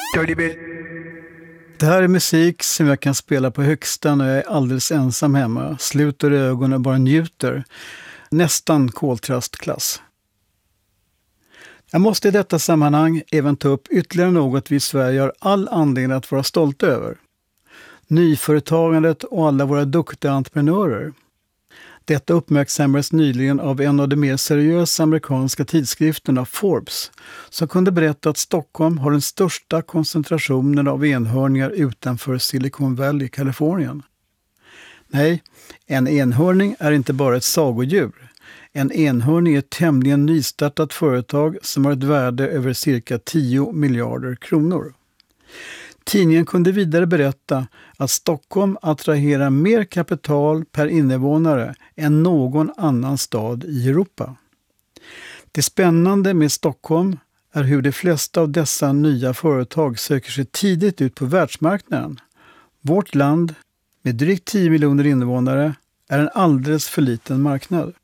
Dirty bit. Det här är musik som jag kan spela på högsta när jag är alldeles ensam hemma. Sluter ögonen och bara njuter. Nästan koltrastklass. Jag måste i detta sammanhang även ta upp ytterligare något vi i Sverige har all anledning att vara stolta över. Nyföretagandet och alla våra duktiga entreprenörer. Detta uppmärksammades nyligen av en av de mer seriösa amerikanska tidskrifterna, Forbes, som kunde berätta att Stockholm har den största koncentrationen av enhörningar utanför Silicon Valley, Kalifornien. Nej, en enhörning är inte bara ett sagodjur. En enhörning är ett tämligen nystartat företag som har ett värde över cirka 10 miljarder kronor. Tidningen kunde vidare berätta att Stockholm attraherar mer kapital per invånare än någon annan stad i Europa. Det spännande med Stockholm är hur de flesta av dessa nya företag söker sig tidigt ut på världsmarknaden. Vårt land, med drygt 10 miljoner invånare, är en alldeles för liten marknad.